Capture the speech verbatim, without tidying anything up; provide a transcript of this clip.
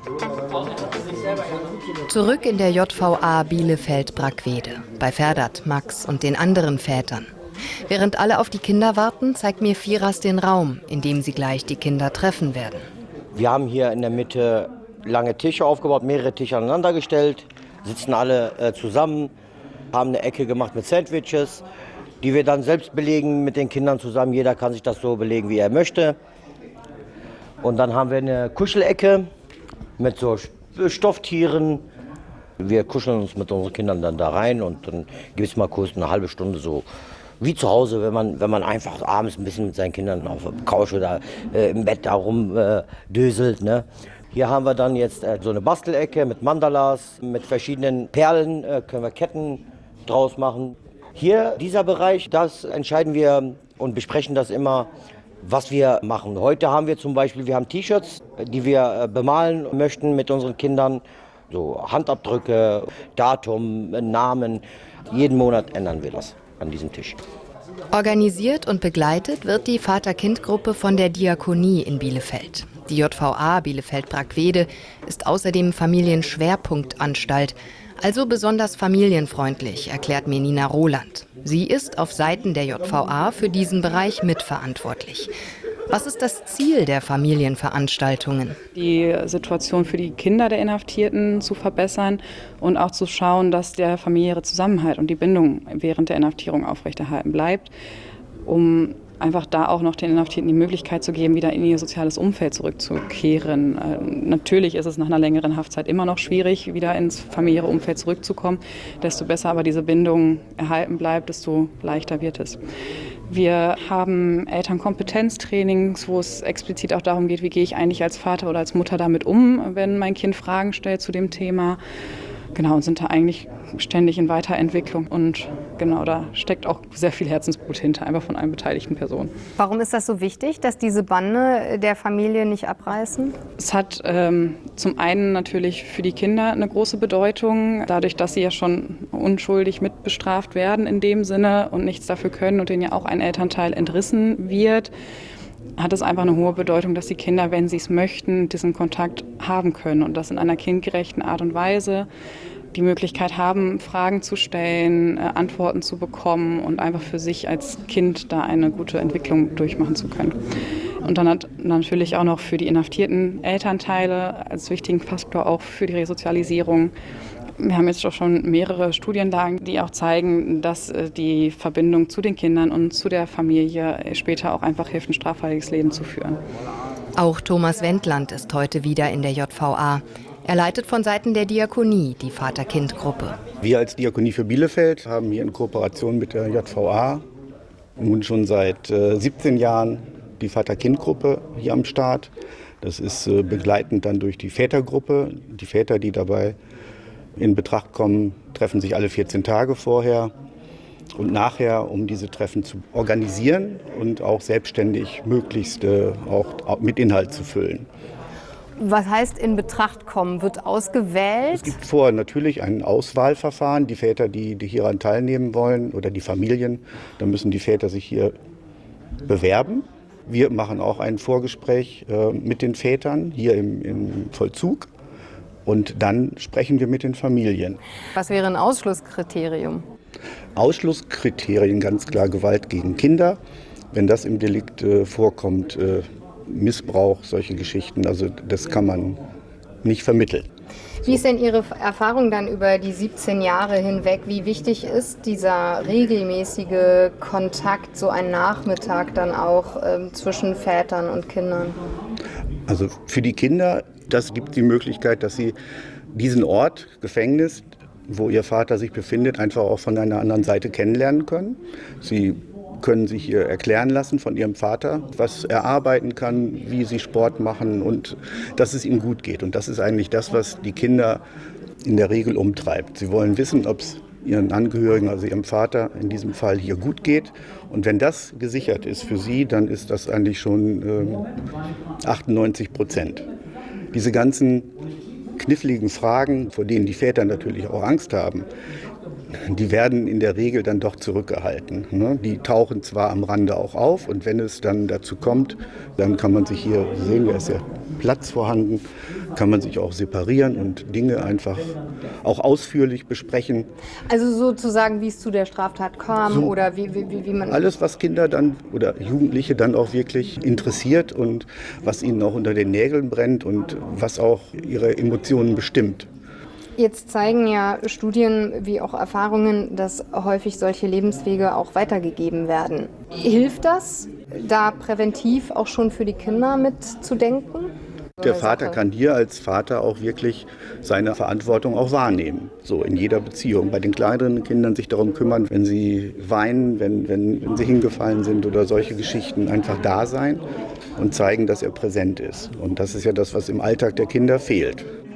Zurück in der J V A Bielefeld-Brackwede, bei Ferdat, Max und den anderen Vätern. Während alle auf die Kinder warten, zeigt mir Firas den Raum, in dem sie gleich die Kinder treffen werden. Wir haben hier in der Mitte lange Tische aufgebaut, mehrere Tische aneinander gestellt, sitzen alle äh, zusammen, haben eine Ecke gemacht mit Sandwiches, die wir dann selbst belegen mit den Kindern zusammen. Jeder kann sich das so belegen, wie er möchte. Und dann haben wir eine Kuschelecke mit so Stofftieren. Wir kuscheln uns mit unseren Kindern dann da rein und dann gibt es mal kurz eine halbe Stunde so wie zu Hause, wenn man, wenn man einfach abends ein bisschen mit seinen Kindern auf der Couch oder äh, im Bett da rumdöselt. Äh, ne? Hier haben wir dann jetzt äh, so eine Bastelecke mit Mandalas, mit verschiedenen Perlen, äh, können wir Ketten draus machen. Hier, dieser Bereich, das entscheiden wir und besprechen das immer, was wir machen. Heute haben wir zum Beispiel, wir haben T-Shirts, die wir äh, bemalen möchten mit unseren Kindern. So Handabdrücke, Datum, Namen. Jeden Monat ändern wir das an diesem Tisch. Organisiert und begleitet wird die Vater-Kind-Gruppe von der Diakonie in Bielefeld. Die J V A Bielefeld-Brackwede ist außerdem Familienschwerpunktanstalt, also besonders familienfreundlich, erklärt mir Nina Roland. Sie ist auf Seiten der J V A für diesen Bereich mitverantwortlich. Was ist das Ziel der Familienveranstaltungen? Die Situation für die Kinder der Inhaftierten zu verbessern und auch zu schauen, dass der familiäre Zusammenhalt und die Bindung während der Inhaftierung aufrechterhalten bleibt, um einfach da auch noch den Inhaftierten die Möglichkeit zu geben, wieder in ihr soziales Umfeld zurückzukehren. Äh, natürlich ist es nach einer längeren Haftzeit immer noch schwierig, wieder ins familiäre Umfeld zurückzukommen. Desto besser aber diese Bindung erhalten bleibt, desto leichter wird es. Wir haben Elternkompetenztrainings, wo es explizit auch darum geht, wie gehe ich eigentlich als Vater oder als Mutter damit um, wenn mein Kind Fragen stellt zu dem Thema. Genau, und sind da eigentlich ständig in Weiterentwicklung. Und genau, da steckt auch sehr viel Herzensblut hinter, einfach von allen beteiligten Personen. Warum ist das so wichtig, dass diese Bande der Familie nicht abreißen? Es hat ähm, zum einen natürlich für die Kinder eine große Bedeutung, dadurch, dass sie ja schon unschuldig mitbestraft werden in dem Sinne und nichts dafür können und denen ja auch ein Elternteil entrissen wird. Hat es einfach eine hohe Bedeutung, dass die Kinder, wenn sie es möchten, diesen Kontakt haben können und das in einer kindgerechten Art und Weise, die Möglichkeit haben, Fragen zu stellen, äh, Antworten zu bekommen und einfach für sich als Kind da eine gute Entwicklung durchmachen zu können. Und dann hat natürlich auch noch für die inhaftierten Elternteile als wichtigen Faktor auch für die Resozialisierung. Wir haben jetzt doch schon mehrere Studienlagen, die auch zeigen, dass die Verbindung zu den Kindern und zu der Familie später auch einfach hilft, ein straffreies Leben zu führen. Auch Thomas Wendland ist heute wieder in der J V A. Er leitet von Seiten der Diakonie die Vater-Kind-Gruppe. Wir als Diakonie für Bielefeld haben hier in Kooperation mit der J V A nun schon seit äh, siebzehn Jahren die Vater-Kind-Gruppe hier am Start. Das ist äh, begleitend dann durch die Vätergruppe. Die Väter, die dabei in Betracht kommen, treffen sich alle vierzehn Tage vorher und nachher, um diese Treffen zu organisieren und auch selbstständig möglichst äh, auch mit Inhalt zu füllen. Was heißt in Betracht kommen? Wird ausgewählt? Es gibt vorher natürlich ein Auswahlverfahren. Die Väter, die, die hieran teilnehmen wollen oder die Familien, dann müssen die Väter sich hier bewerben. Wir machen auch ein Vorgespräch äh, mit den Vätern hier im, im Vollzug. Und dann sprechen wir mit den Familien. Was wäre ein Ausschlusskriterium? Ausschlusskriterien, ganz klar Gewalt gegen Kinder. Wenn das im Delikt äh, vorkommt, äh, Missbrauch, solche Geschichten, also das kann man nicht vermitteln. Wie ist denn Ihre Erfahrung dann über die siebzehn Jahre hinweg? Wie wichtig ist dieser regelmäßige Kontakt, so ein Nachmittag dann auch ähm, zwischen Vätern und Kindern? Also für die Kinder, das gibt die Möglichkeit, dass sie diesen Ort, Gefängnis, wo ihr Vater sich befindet, einfach auch von einer anderen Seite kennenlernen können. Sie können sich hier erklären lassen von ihrem Vater, was er arbeiten kann, wie sie Sport machen und dass es ihm gut geht. Und das ist eigentlich das, was die Kinder in der Regel umtreibt. Sie wollen wissen, ob es ihren Angehörigen, also ihrem Vater in diesem Fall, hier gut geht. Und wenn das gesichert ist für sie, dann ist das eigentlich schon äh, achtundneunzig Prozent. Diese ganzen kniffligen Fragen, vor denen die Väter natürlich auch Angst haben, die werden in der Regel dann doch zurückgehalten. Ne? Die tauchen zwar am Rande auch auf und wenn es dann dazu kommt, dann kann man sich hier sehen, da ist ja Platz vorhanden, kann man sich auch separieren und Dinge einfach auch ausführlich besprechen. Also sozusagen, wie es zu der Straftat kam So, oder wie, wie, wie man... Alles, was Kinder dann oder Jugendliche dann auch wirklich interessiert und was ihnen auch unter den Nägeln brennt und was auch ihre Emotionen bestimmt. Jetzt zeigen ja Studien wie auch Erfahrungen, dass häufig solche Lebenswege auch weitergegeben werden. Hilft das, da präventiv auch schon für die Kinder mitzudenken? Der Vater kann hier als Vater auch wirklich seine Verantwortung auch wahrnehmen, so in jeder Beziehung. Bei den kleineren Kindern sich darum kümmern, wenn sie weinen, wenn, wenn, wenn sie hingefallen sind oder solche Geschichten, einfach da sein und zeigen, dass er präsent ist. Und das ist ja das, was im Alltag der Kinder fehlt.